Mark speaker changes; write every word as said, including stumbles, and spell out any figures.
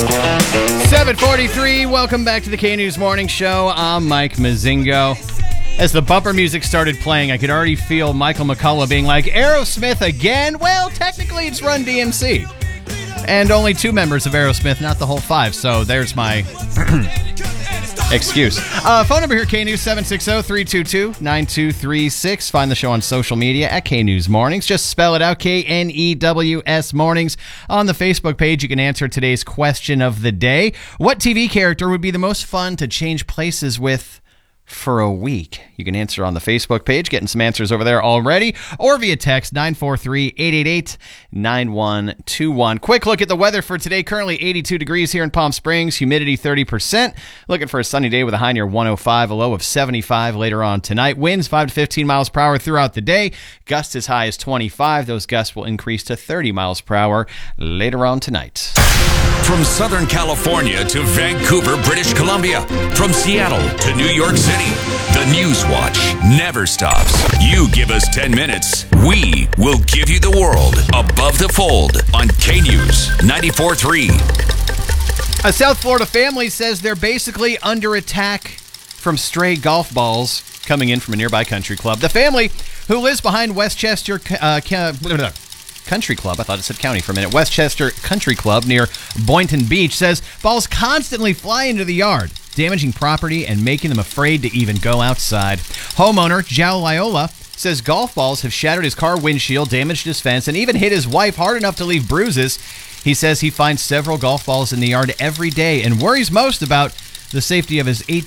Speaker 1: seven forty-three, welcome back to the K-News Morning Show. I'm Mike Mazingo. As the bumper music started playing, I could already feel Michael McCullough being like, Aerosmith again? Well, technically it's Run D M C. And only two members of Aerosmith, not the whole five, so there's my excuse. Uh, phone number here, K-News, seven six zero, three two two, nine two three six. Find the show on social media at K-News Mornings. Just spell it out, K N E W S Mornings. On the Facebook page, you can answer today's question of the day. What T V character would be the most fun to change places with for a week? You can answer on the Facebook page, getting some answers over there already, or via text nine four three, eight eight eight, nine one two one. Quick look at the weather for today. Currently eighty-two degrees here in Palm Springs, humidity thirty percent. Looking for a sunny day with a high near one oh five, a low of seventy-five later on tonight. Winds five to fifteen miles per hour throughout the day. Gusts as high as twenty-five. Those gusts will increase to thirty miles per hour later on tonight.
Speaker 2: From Southern California to Vancouver, British Columbia. From Seattle to New York City. The News Watch never stops. You give us ten minutes, we will give you the world. Above the Fold on K-News ninety-four point three.
Speaker 1: A South Florida family says they're basically under attack from stray golf balls coming in from a nearby country club. The family, who lives behind Westchester uh, Country Club, I thought it said county for a minute, Westchester Country Club near Boynton Beach, says balls constantly fly into the yard, damaging property and making them afraid to even go outside. Homeowner Joe Liola says golf balls have shattered his car windshield, damaged his fence, and even hit his wife hard enough to leave bruises. He says he finds several golf balls in the yard every day and worries most about the safety of his eight